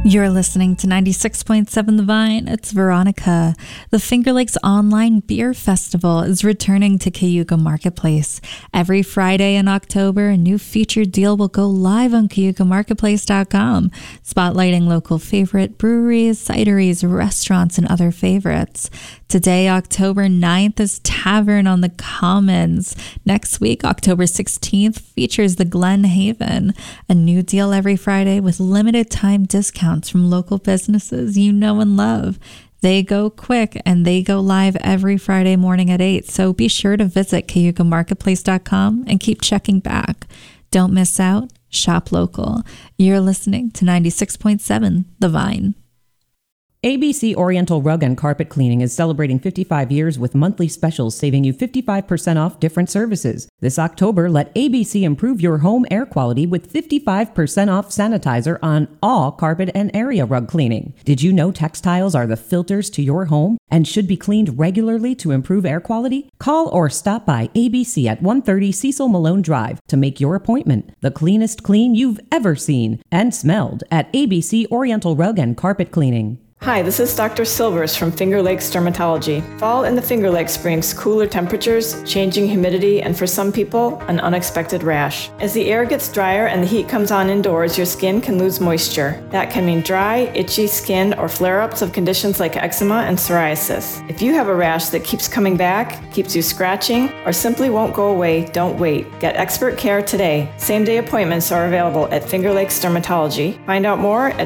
You're listening to 96.7 The Vine. It's Veronica. The Finger Lakes Online Beer Festival is returning to Cayuga Marketplace. Every Friday in October, a new featured deal will go live on CayugaMarketplace.com, spotlighting local favorite breweries, cideries, restaurants, and other favorites. Today, October 9th, is Tavern on the Commons. Next week, October 16th, features the Glen Haven. A new deal every Friday with limited time discounts from local businesses you know and love. They go quick and they go live every Friday morning at 8, so be sure to visit CayugaMarketplace.com and keep checking back. Don't miss out. Shop local. You're listening to 96.7 The Vine. ABC Oriental Rug and Carpet Cleaning is celebrating 55 years with monthly specials, saving you 55% off different services. This October, let ABC improve your home air quality with 55% off sanitizer on all carpet and area rug cleaning. Did you know textiles are the filters to your home and should be cleaned regularly to improve air quality? Call or stop by ABC at 130 Cecil Malone Drive to make your appointment. The cleanest clean you've ever seen and smelled at ABC Oriental Rug and Carpet Cleaning. Hi, this is Dr. Silvers from Finger Lakes Dermatology. Fall in the Finger Lakes brings cooler temperatures, changing humidity, and for some people, an unexpected rash. As the air gets drier and the heat comes on indoors, your skin can lose moisture. That can mean dry, itchy skin or flare-ups of conditions like eczema and psoriasis. If you have a rash that keeps coming back, keeps you scratching, or simply won't go away, don't wait. Get expert care today. Same-day appointments are available at Finger Lakes Dermatology. Find out more at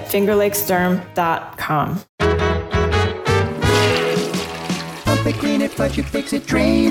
fingerlakesderm.com. Pump it, clean it, flush it, fix it, drain